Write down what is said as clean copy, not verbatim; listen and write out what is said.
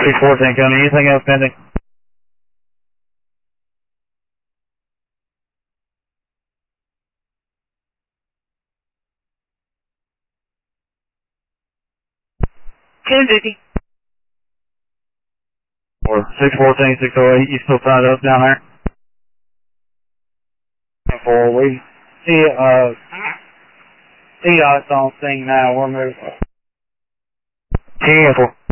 614 County, anything else pending? Ten duty. Or 614, 608, you still tied up down there? 4, we see, CDOT's on scene now, we're moving. 10-4.